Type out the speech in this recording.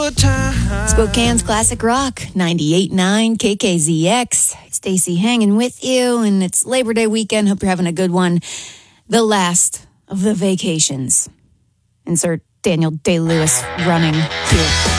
Spokane's Classic Rock, 98.9 KKZX. Stacy hanging with you, and it's Labor Day weekend. Hope you're having a good one. The last of the vacations. Insert Daniel Day-Lewis running here.